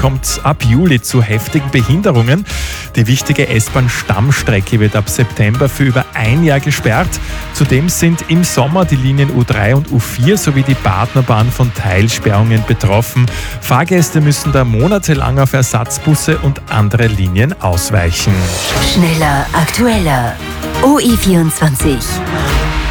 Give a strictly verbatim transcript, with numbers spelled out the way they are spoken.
kommt es ab Juli zu heftigen Behinderungen. Die wichtige S-Bahn-Stammstrecke wird ab September für über ein Jahr gesperrt. Zudem sind im Sommer die Linien U drei und U vier sowie die Partnerbahn von Teilsperrungen betroffen. Fahrgäste müssen da monatelang auf Ersatzbusse und andere Linien ausweichen. Schneller, aktueller. O I vierundzwanzig.